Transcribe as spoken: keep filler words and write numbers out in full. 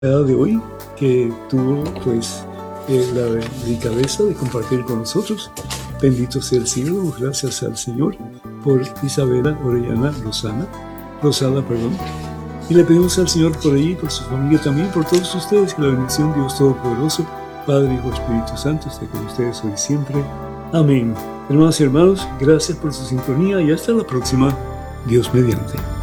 de hoy, que tuvo pues eh, la delicadeza de compartir con nosotros. Bendito sea el cielo, gracias al Señor por Isabela Orellana Rosana, Rosada, perdón. Y le pedimos al Señor por ella y por su familia también, por todos ustedes, que la bendición de Dios Todopoderoso, Padre, Hijo, Espíritu Santo, esté con ustedes hoy y siempre. Amén. Hermanas y hermanos, gracias por su sintonía y hasta la próxima, Dios mediante.